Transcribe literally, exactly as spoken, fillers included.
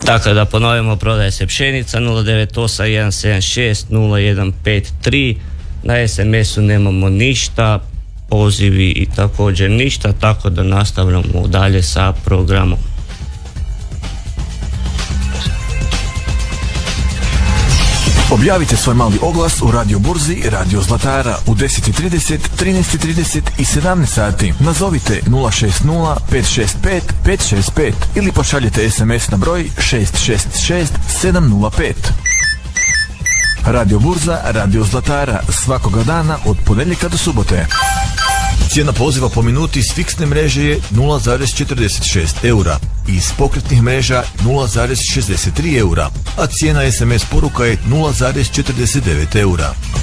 Dakle, da ponovimo, prodaje se pšenica nula devet osam jedan sedam šest nula jedan pet tri, na es em esu nemamo ništa, pozivi i također ništa, tako da nastavljamo dalje sa programom. Objavite svoj mali oglas u Radio Burzi Radio Zlatara u deset trideset, trinaest trideset i sedamnaest sati. Nazovite nula šest nula pet šest pet pet šest pet ili pošaljite es em es na broj šest šest šest sedam nula pet. Radio Burza Radio Zlatara svakoga dana od ponedjeljka do subote. Cijena poziva po minuti s fiksne mreže je nula zarez četrdeset šest eura i iz pokretnih mreža nula zarez šezdeset tri eura, a cijena es em es poruka je nula zarez četrdeset devet eura.